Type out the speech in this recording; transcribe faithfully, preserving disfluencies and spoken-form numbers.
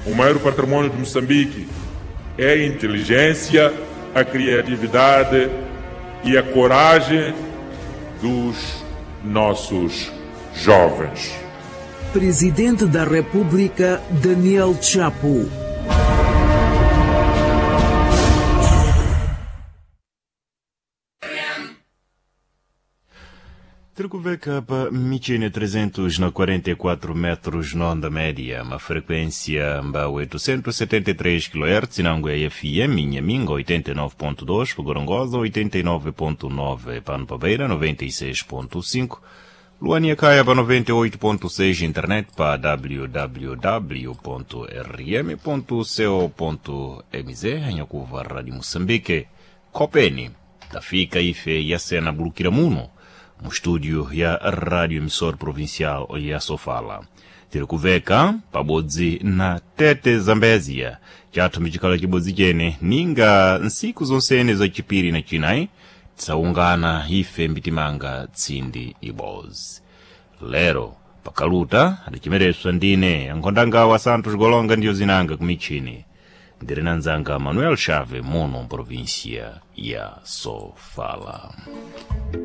O maior patrimônio de Moçambique é a inteligência, a criatividade e a coragem dos nossos jovens. Presidente da República, Daniel Chapo. Tricoveka para Michine trezentos na quarenta e quatro metros na onda média, uma frequência mba oitocentos e setenta e três kHz, Nangwe F M, Nhaminga oitenta e nove ponto dois, Gorongosa oitenta e nove ponto nove, Panopabeira noventa e seis ponto cinco, Luania Caia para noventa e oito ponto seis, internet para w w w ponto r m ponto co ponto m z, Anhakuva Rádio Moçambique, Copeni, Tafika Ife e a cena Blukiramuno, no estúdio ya Rádio Emissor Provincial ya Sofala. Tirikuveka, pabodzi na Tete Zambézia, chatu mijikala kibodzi kene, ninga nsiku zonsene za chipiri na chinai, tsaungana ife mbitimanga tsindi ibozi. Lero, pakaluta, adichimereso ndine, ankondanga wa Santos Golonga ndiyo zinanga kumichini. Ndirinanzanga Manuel Chave, muno provincia ya Sofala.